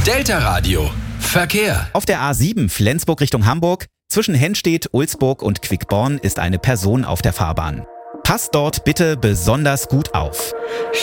Delta Radio. Verkehr. Auf der A7 Flensburg Richtung Hamburg, zwischen Henstedt, Ulsburg und Quickborn ist eine Person auf der Fahrbahn. Passt dort bitte besonders gut auf.